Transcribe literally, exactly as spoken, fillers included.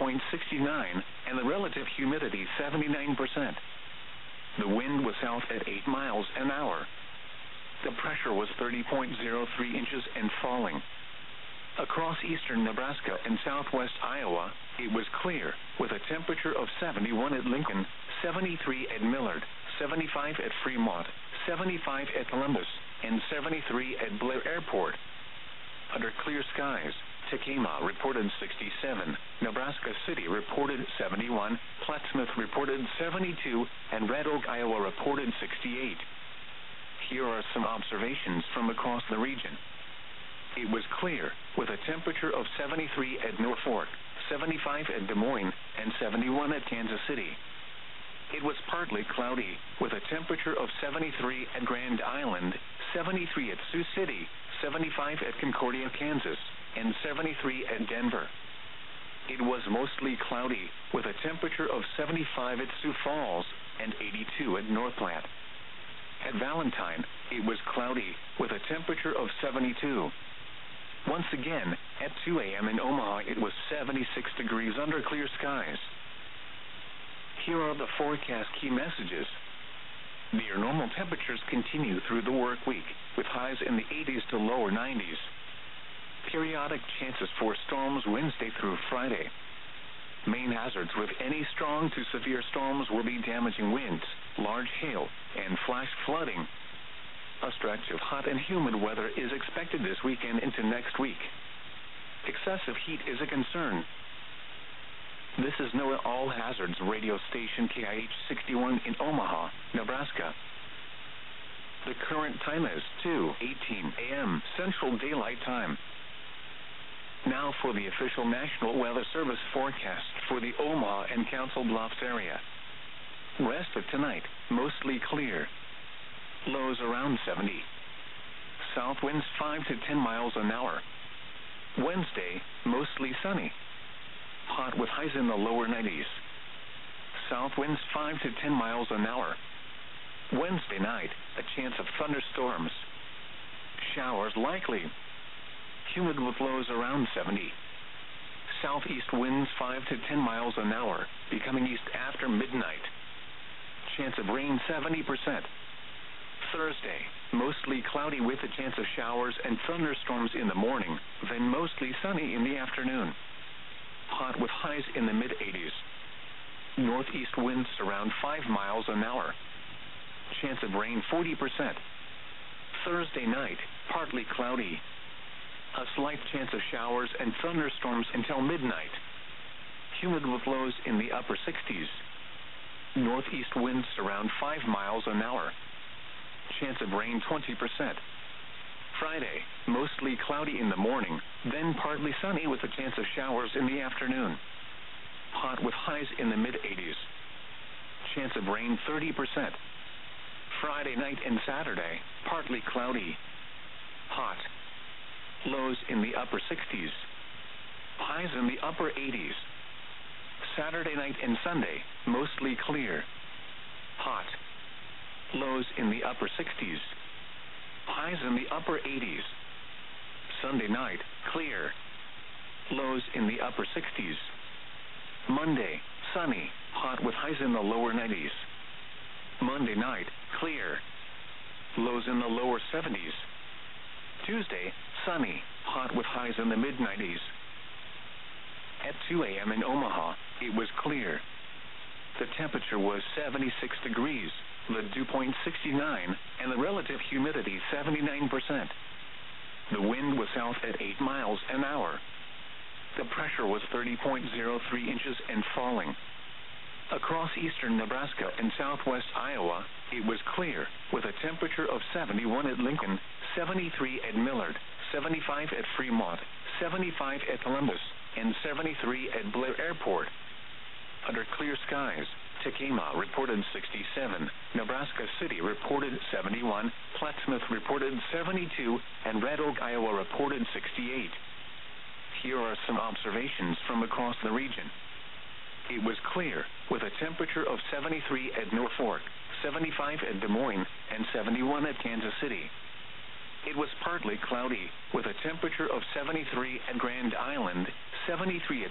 point six nine, and the relative humidity seventy-nine percent. The wind was south at eight miles an hour. The pressure was thirty point zero three inches and falling. Across eastern Nebraska and southwest Iowa, it was clear, with a temperature of seventy-one at Lincoln, seventy-three at Millard, seventy-five at Fremont, seventy-five at Columbus, and seventy-three at Blair Airport. Under clear skies, Tekamah reported sixty-seven, Nebraska City reported seventy-one, Plattsmouth reported seventy-two, and Red Oak, Iowa reported sixty-eight. Here are some observations from across the region. It was clear, with a temperature of seventy-three at Norfolk, seventy-five at Des Moines, and seventy-one at Kansas City. It was partly cloudy, with a temperature of seventy-three at Grand Island, seventy-three at Sioux City, seventy-five at Concordia, Kansas, and seventy-three at Denver. It was mostly cloudy, with a temperature of seventy-five at Sioux Falls and eighty-two at North Platte. At Valentine, it was cloudy, with a temperature of seventy-two. Once again, at two a.m. in Omaha, it was seventy-six degrees under clear skies. Here are the forecast key messages. Near normal temperatures continue through the work week, with highs in the eighties to lower nineties. Periodic chances for storms Wednesday through Friday. Main hazards with any strong to severe storms will be damaging winds, large hail, and flash flooding. A stretch of hot and humid weather is expected this weekend into next week. Excessive heat is a concern. This is NOAA All Hazards radio station K I H sixty-one in Omaha, Nebraska. The current time is two eighteen a.m. Central Daylight Time. Now for the official National Weather Service forecast for the Omaha and Council Bluffs area. Rest of tonight, mostly clear. Lows around seventy. South winds five to ten miles an hour. Wednesday, mostly sunny. Hot with highs in the lower nineties. South winds five to ten miles an hour. Wednesday night, a chance of thunderstorms. Showers likely. Humid with lows around seventy. Southeast winds five to ten miles an hour, becoming east after midnight. Chance of rain seventy percent. Thursday, mostly cloudy with a chance of showers and thunderstorms in the morning, then mostly sunny in the afternoon. Hot with highs in the mid-eighties. Northeast winds around five miles an hour. Chance of rain forty percent. Thursday night, partly cloudy. A slight chance of showers and thunderstorms until midnight. Humid with lows in the upper sixties. Northeast winds around five miles an hour. Chance of rain twenty percent. Friday, mostly cloudy in the morning, then partly sunny with a chance of showers in the afternoon. Hot with highs in the mid-eighties. Chance of rain thirty percent. Friday night and Saturday, partly cloudy. Hot. Lows in the upper sixties. Highs in the upper eighties. Saturday night and Sunday, mostly clear. Hot. Lows in the upper sixties. Highs in the upper eighties. Sunday night, clear. Lows in the upper sixties. Monday, sunny, hot with highs in the lower nineties. Monday night, clear. Lows in the lower seventies. Tuesday, sunny, hot with highs in the mid-nineties. At two a.m. in Omaha, it was clear. The temperature was seventy-six degrees, the dew point sixty-nine, and the relative humidity seventy-nine percent. The wind was south at eight miles an hour. The pressure was thirty point zero three inches and falling. Across eastern Nebraska and southwest Iowa, it was clear, with a temperature of seventy-one at Lincoln, seventy-three at Millard, seventy-five at Fremont, seventy-five at Columbus, and seventy-three at Blair Airport. Under clear skies, Tekamah reported sixty-seven, Nebraska City reported seventy-one, Plattsmouth reported seventy-two, and Red Oak, Iowa reported sixty-eight. Here are some observations from across the region. It was clear, with a temperature of seventy-three at Norfolk, seventy-five at Des Moines, and seventy-one at Kansas City. It was partly cloudy, with a temperature of seventy-three at Grand Island, seventy-three at